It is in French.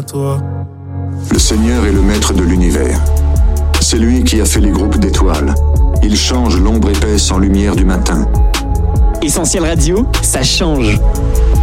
toi. Le Seigneur est le maître de l'univers. C'est lui qui a fait les groupes d'étoiles. Il change l'ombre épaisse en lumière du matin. Essentiel Radio, ça change.